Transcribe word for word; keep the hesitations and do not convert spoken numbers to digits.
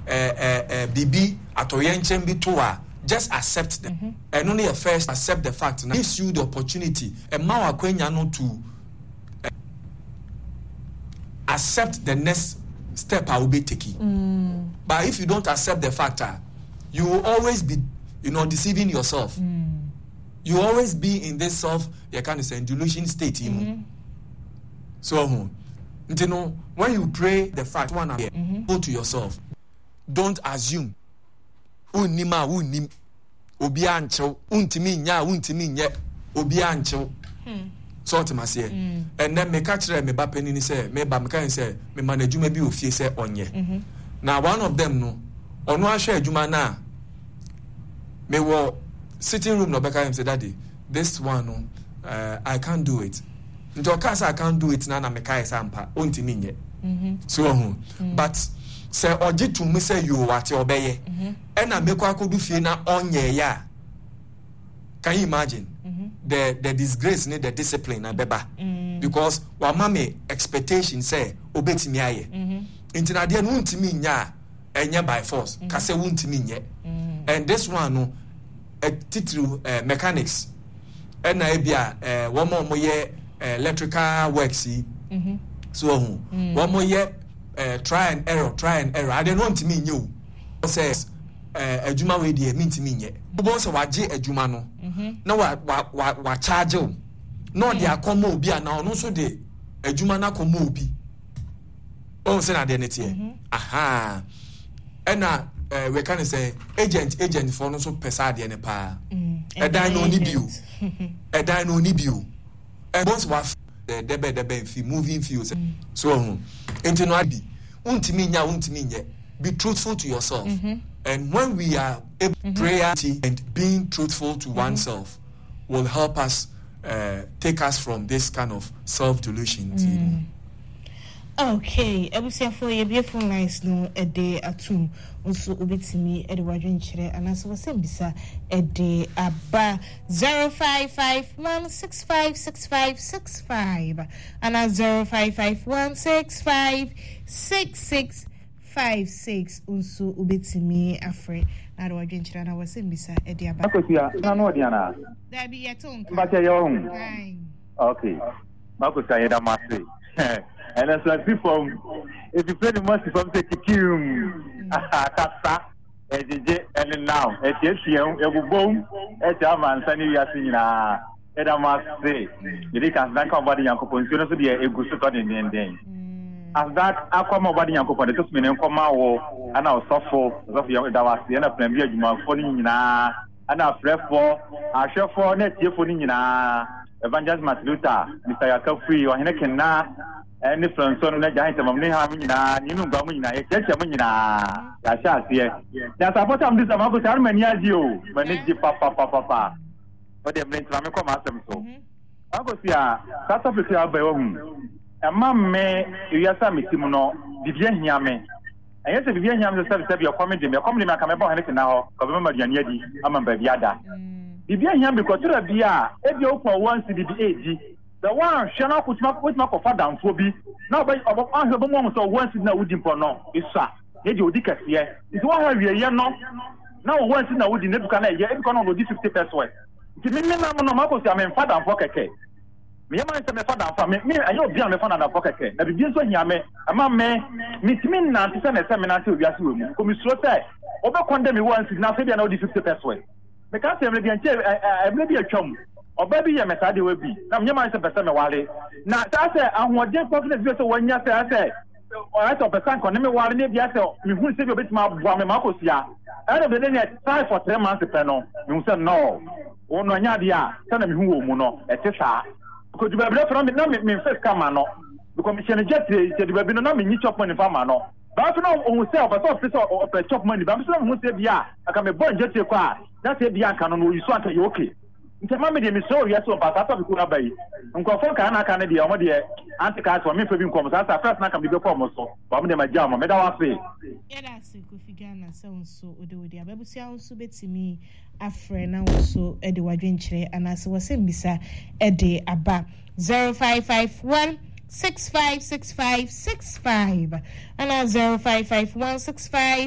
eh eh bibi atoyenchem bi to a just accept them mm-hmm. and only first accept the fact now gives you the opportunity and ma wakwenya no to uh, accept the next step I will be taking mm. but if you don't accept the factor you will always be you know deceiving yourself mm. you will always be in this self you can say delusion state mm-hmm. so you know when you pray the fact one mm-hmm. go to yourself don't assume unima unim obi anchew untimi nya untimi nye obi anchew so what am I say and then me catch me ba penini say me ba me kan say me management bi ofie say onye now one of them no ono ahwe adwuma na me wo sitting room no be kan say daddy this one no uh, I can't do it nto kasa I can't do it na na me kai sampa untimi nye so ho but say oje to me say you what obeye and I make akodu fie na onye ya can you imagine mm-hmm. the the disgrace need the discipline na beba mm. because wa mama expectation say obetimi aye nti na de no untimi nya enye by force mm-hmm. ka say untimi nye mm. and this one no a titru uh, mechanics and na bia uh, wo mo ye electrical works mm-hmm. so hu mm. wo mo ye uh, try and error try and error I don't want me new says eh adwuma we de mintimi nye bo so waje adwuma no na wa wa wa charge o no de akoma obi ana ono so de adwuma na akoma obi o se na de netie aha ena we can say agent agent for no so pesa de ne pa e dan no ni bio e dan no ni bio e boss wa de debe debe fi moving fields so ho enti no abi untimi nya untimi nye be truthful to yourself mm-hmm. and when we are able mm-hmm. prayer and being truthful to mm-hmm. oneself will help us uh, take us from this kind of self-delusion mm. Okay, ebusia for your beautiful nice no a day atum also ubitimi e de wadwen kire anaso wasem bisa e de aba zero five five one six five six five six five and zero five five one six five six six five six also ubitimi afre na de wadwen kire na wasem bisa e de aba makosia na no dia na da bi yeton ba te yo okay makosia yeda mase and as like people if you play the most from the kikim kasa ejeje and now etiesie ebubom ejama nsani wiase nyina eda mase yedi kan dan kan body yankopon so no so de egusu to den den as that akoma body yankopon de to me nkoma wo ana osofo osofo yam da wase na plan bi adwuma fo ni nyina ana frefo ahwefo na tiefo ni nyina evangelist Matluta Mister Yakafui wa hene kenna eni franso na jahin tamam ne ha nyina ni nu gba mu nyina e cheche mu nyina ya sha ase ya support am this am go sar mani aji o mani ji papa papa papa o de mlen tra me ko ma asem so ago sia South Africa ba wo hu e ma me ya sa metimu no bibia hia me enye se bibia hia me se se bia komedi me komedi me aka me ba hene kenna ho ko be ma duane adi ama ba bia da bibia hia me ko tura bia e bia okwa one C D B agi the one shana kutima kutima ko fa danfo bi na ba obo ahwe bo mo so one sit na wudi mpo no isa ye di odi kase is one ha wie ye no na one sit na wudi ne duka na ye e ko no odi fifty pesos ti mi na mo no ma ko si am fa danfo keke me ye man se me fa danfo me me ayo obi am me fa na danfo keke na bibi so nya me ama me mi timi na ti se na se me na ti obi ase we mu ko mi suro se obe condemn me one sit na se bia na odi fifty pesos me ka se me bia nche e me bia twam obabi ye metade we bi na mnyama se pese me wale na ta se ahoden confidence bi se wanya se ase o right of person kon me wale ne bi ase me hu se bi obetima aboa me makosia e de be ne try for three months pe no me hu se no o no anya dia se na me hu wo mu no e te sa ko du be from me na me face kama no because me chene jet se du be no na me nyi chop money fa ma no ba so no o se o person officer o pe chop money ba so me hu se bia aka me bon jet ko a na se bia aka no no yiso aka ye okay ntema me de me so yes o pastor bi kuna bai nkofo ka na aka na de o de antika so me fa bi nkom sa sa first na ka bi be form so ba me de ma jam me da wa fe ya da se ko figa na so so ode ode ababusia so betimi afre na so e de wadwenkyere anase wo se mbisa e de aba zero five five one six five six five six five and zero five five one six five